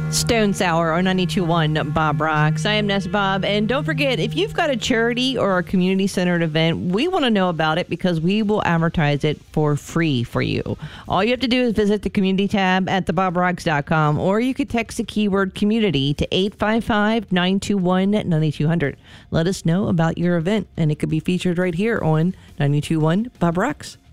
Stone Sour on 92.1 Bob Rocks. I am Ness Bob. And don't forget, if you've got a charity or a community-centered event, we want to know about it because we will advertise it for free for you. All you have to do is visit the community tab at thebobrocks.com, or you could text the keyword community to 855-921-9200. Let us know about your event, and it could be featured right here on 92.1 Bob Rocks.